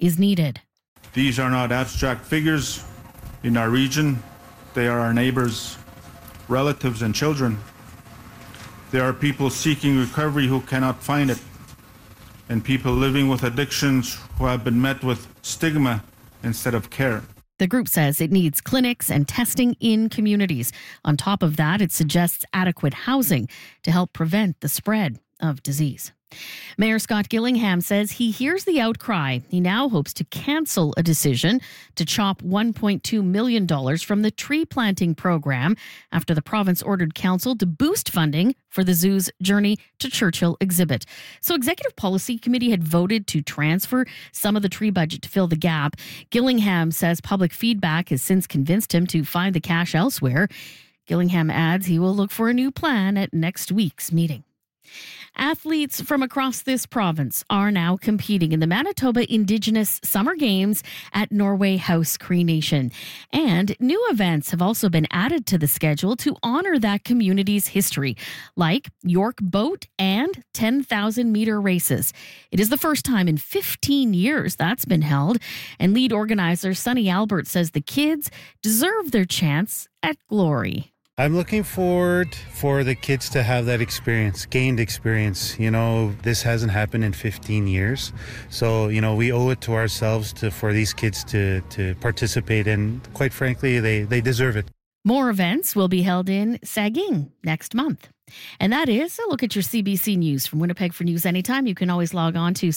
is needed. These are not abstract figures in our region. They are our neighbors, relatives, and children. There are people seeking recovery who cannot find it, and people living with addictions who have been met with stigma instead of care. The group says it needs clinics and testing in communities. On top of that, it suggests adequate housing to help prevent the spread of disease. Mayor Scott Gillingham says he hears the outcry. He now hopes to cancel a decision to chop $1.2 million from the tree planting program after the province ordered council to boost funding for the zoo's Journey to Churchill exhibit. So Executive Policy Committee had voted to transfer some of the tree budget to fill the gap. Gillingham says public feedback has since convinced him to find the cash elsewhere. Gillingham adds he will look for a new plan at next week's meeting. Athletes from across this province are now competing in the Manitoba Indigenous Summer Games at Norway House Cree Nation. And new events have also been added to the schedule to honor that community's history, like York Boat and 10,000-meter races. It is the first time in 15 years that's been held, and lead organizer Sonny Albert says the kids deserve their chance at glory. I'm looking forward for the kids to have that experience, gained experience. You know, this hasn't happened in 15 years. So, you know, we owe it to ourselves for these kids to participate, and quite frankly, they deserve it. More events will be held in Saging next month. And that is a look at your CBC News. From Winnipeg for news anytime, you can always log on to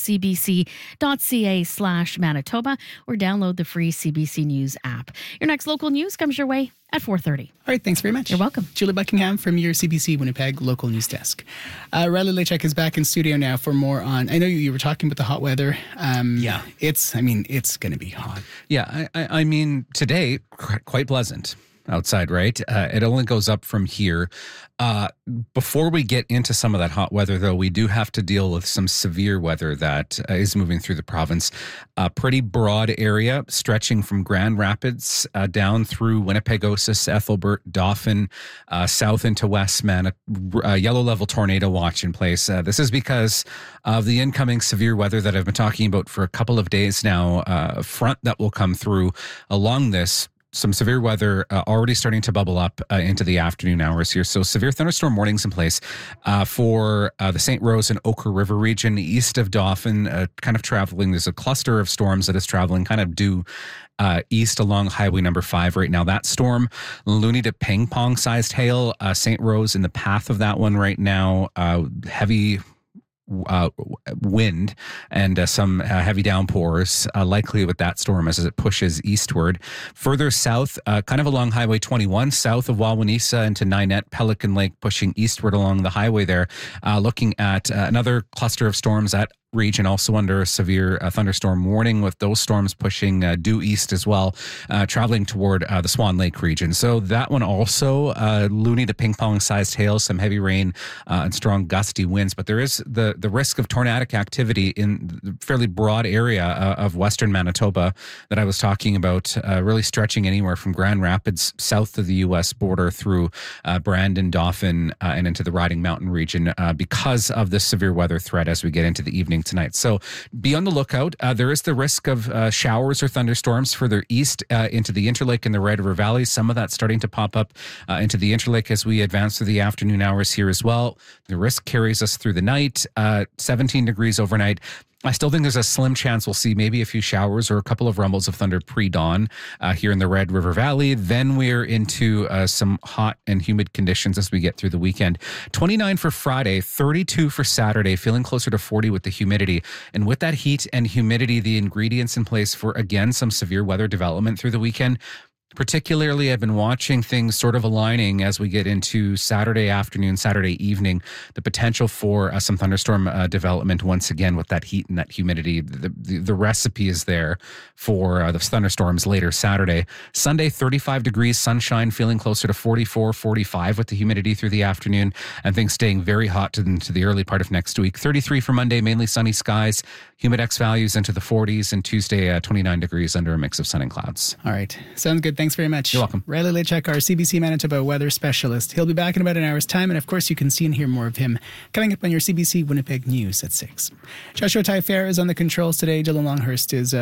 cbc.ca/Manitoba or download the free CBC News app. Your next local news comes your way at 4:30. All right, thanks very much. You're welcome. Julie Buckingham from your CBC Winnipeg local news desk. Riley Lechek is back in studio now for more on, I know you were talking about the hot weather. Yeah. It's going to be hot. Yeah, I mean, today, quite pleasant outside, right? It only goes up from here. Before we get into some of that hot weather, though, we do have to deal with some severe weather that is moving through the province. A pretty broad area stretching from Grand Rapids down through Winnipegosis, Ethelbert, Dauphin, south into Westman, a yellow level tornado watch in place. This is because of the incoming severe weather that I've been talking about for a couple of days now. A front that will come through along this. Some severe weather already starting to bubble up into the afternoon hours here. So severe thunderstorm warnings in place for the St. Rose and Ochre River region east of Dauphin, kind of traveling. There's a cluster of storms that is traveling kind of due east along Highway number 5 right now. That storm, loony to ping pong sized hail, St. Rose in the path of that one right now. Heavy wind and some heavy downpours likely with that storm as it pushes eastward. Further south, kind of along Highway 21, south of Wawanesa into Ninette, Pelican Lake, pushing eastward along the highway there. Looking at another cluster of storms that region also under a severe thunderstorm warning, with those storms pushing due east as well, traveling toward the Swan Lake region. So that one also loony to ping pong sized hail, some heavy rain and strong gusty winds. But there is the risk of tornadic activity in the fairly broad area of western Manitoba that I was talking about, really stretching anywhere from Grand Rapids south of the U.S. border through Brandon, Dauphin, and into the Riding Mountain region because of this severe weather threat as we get into the evening tonight. So be on the lookout. There is the risk of showers or thunderstorms further east into the Interlake and the Red River Valley. Some of that starting to pop up into the Interlake as we advance through the afternoon hours here as well. The risk carries us through the night, 17 degrees overnight. I still think there's a slim chance we'll see maybe a few showers or a couple of rumbles of thunder pre-dawn here in the Red River Valley. Then we're into some hot and humid conditions as we get through the weekend. 29 for Friday, 32 for Saturday, feeling closer to 40 with the humidity. And with that heat and humidity, the ingredients in place for, again, some severe weather development through the weekend. Particularly, I've been watching things sort of aligning as we get into Saturday afternoon, Saturday evening, the potential for some thunderstorm development once again with that heat and that humidity. The recipe is there for the thunderstorms later Saturday. Sunday, 35 degrees, sunshine, feeling closer to 44, 45 with the humidity through the afternoon, and things staying very hot into the early part of next week. 33 for Monday, mainly sunny skies, humidex values into the 40s, and Tuesday, 29 degrees under a mix of sun and clouds. All right. Sounds good. Thanks very much. You're welcome. Riley Lechek, our CBC Manitoba weather specialist. He'll be back in about an hour's time, and of course you can see and hear more of him coming up on your CBC Winnipeg News at 6. Joshua Taillefer is on the controls today. Dylan Longhurst is